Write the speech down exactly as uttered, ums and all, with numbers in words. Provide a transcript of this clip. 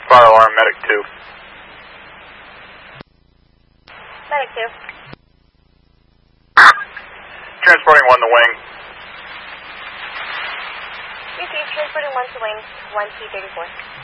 Fire alarm, medic two. Medic two. Transporting one to wing. You see, transporting one to wing, one T thirty-four.